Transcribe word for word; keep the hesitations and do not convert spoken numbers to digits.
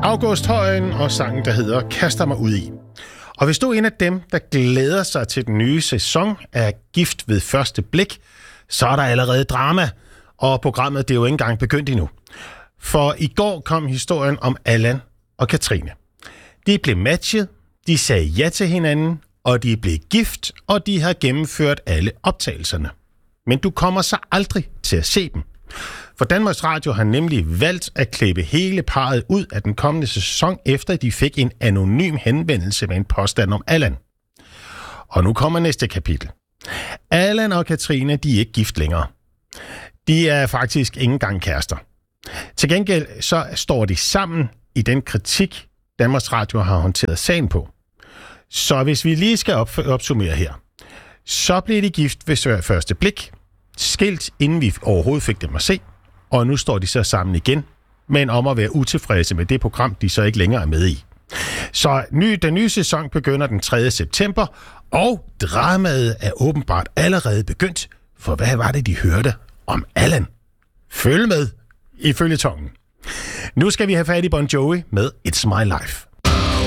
August Højen og sangen, der hedder Kaster mig ud i. Og hvis du er en af dem, der glæder sig til den nye sæson af Gift ved første blik, så er der allerede drama, og programmet det er jo ikke engang begyndt endnu. For i går kom historien om Allan og Katrine. De blev matchet, de sagde ja til hinanden, og de blev gift, og de har gennemført alle optagelserne. Men du kommer så aldrig til at se dem. For Danmarks Radio har nemlig valgt at klippe hele parret ud af den kommende sæson, efter de fik en anonym henvendelse med en påstand om Allan. Og nu kommer næste kapitel. Allan og Katrine, de er ikke gift længere. De er faktisk ikke engang kærester. Til gengæld så står de sammen i den kritik, Danmarks Radio har håndteret sagen på. Så hvis vi lige skal op- opsummere her, så blev de gift ved første blik, skilt inden vi overhovedet fik dem at se, og nu står de så sammen igen, men om at være utilfredse med det program, de så ikke længere er med i. Så ny, den nye sæson begynder den tredje september, og dramaet er åbenbart allerede begyndt, for hvad var det, de hørte om Allan? Følg med i føljetongen. Nu skal vi have fat i Bon Jovi med It's My Life.